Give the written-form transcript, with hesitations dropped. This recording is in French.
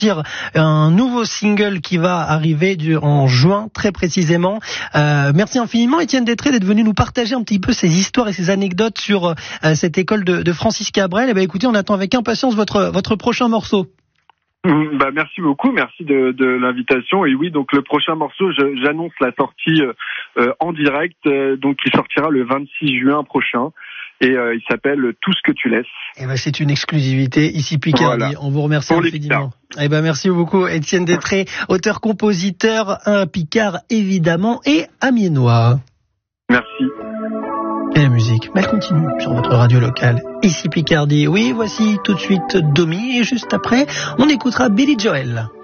un nouveau single qui va arriver en juin, très précisément. Merci infiniment, Étienne Détré, d'être venu nous partager un petit peu ces histoires et ces anecdotes sur cette école de Francis Cabrel. Et écoutez, on attend avec impatience votre prochain morceau. Merci beaucoup, merci de l'invitation. Et oui, donc le prochain morceau, j'annonce la sortie en direct, donc qui sortira le 26 juin prochain. Et il s'appelle Tout ce que tu laisses. C'est une exclusivité ici Picardie. Voilà. On vous remercie infiniment. Merci beaucoup, Étienne Détré, auteur-compositeur, un Picard évidemment et amiénois. Merci. Et la musique, elle continue sur votre radio locale, ici Picardie. Oui, voici tout de suite Domi, et juste après, on écoutera Billy Joel.